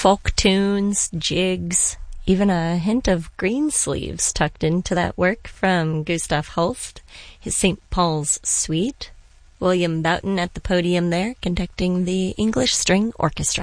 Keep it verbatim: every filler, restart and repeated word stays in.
folk tunes, jigs, even a hint of Greensleeves tucked into that work from Gustav Holst, his Saint Paul's Suite. William Boughton at the podium there, conducting the English String Orchestra.